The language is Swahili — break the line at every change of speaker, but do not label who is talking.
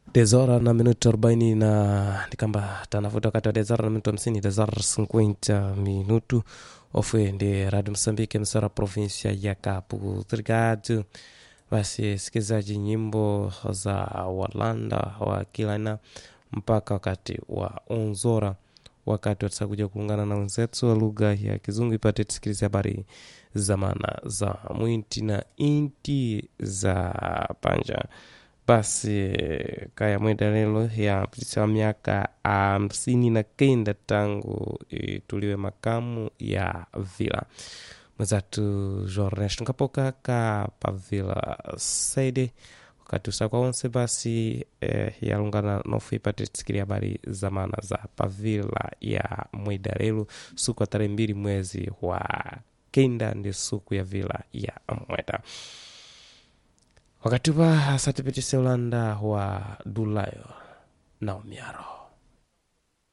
10 na minuto 40 na ni kamba tanafuta wakati wa 10 na minuto 50 50 minuto ofwe ndi Radio Msambiki msara provinsia ya Cabo Delgado. Basi sikizaji nyimbo za Walanda wa Kilana mpaka wakati wa onzora, wakati watakuja kuungana na wenzetu wa lugha ya Kizungu ipate tusikilize habari za maana za mwinti na inti za panja. Basi kaya mwenda lelo ya pisa miaka 59 tangu tuliwe makamu ya vila mwezatu Jornesh Nkapoka ka pa vila Saide wakati usakwa onse. Basi ya lungana nofu ipate tsikiri habari za maana za pa vila ya mwenda lelo suku wa tarehe 2 mwezi wa kenda ndi suku ya vila ya mwenda. Wakati wa asatipetise ulanda wa Dulayo na Umiaro.